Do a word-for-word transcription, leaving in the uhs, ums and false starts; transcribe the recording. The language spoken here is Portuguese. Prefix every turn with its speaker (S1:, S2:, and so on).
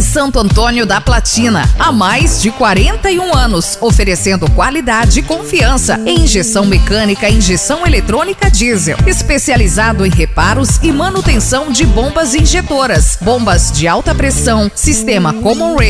S1: em Santo Antônio da Platina, há mais de quarenta e um anos, oferecendo qualidade e confiança em injeção mecânica e injeção eletrônica diesel, especializado em reparos e manutenção de bombas injetoras, bombas de alta pressão, sistema Common Rail